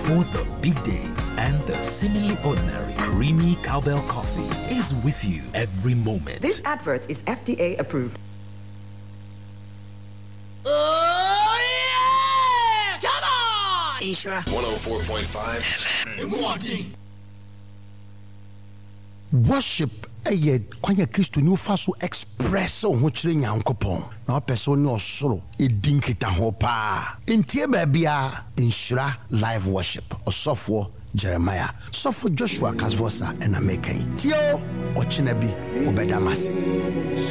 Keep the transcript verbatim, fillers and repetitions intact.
For the big days and the seemingly ordinary, creamy cowbell coffee is with you every moment. This advert is F D A approved. Oh, yeah! Come on! Isra. one oh four point five. Worship eye kwanya Kristo ni ufa so express ho kire nyankopon na opeso ni osoro edin kita ho pa entie ba bia Nhyira live worship osofo Jeremiah sofo Joshua Kasvosa and Amekan tio ochina bi obedamase.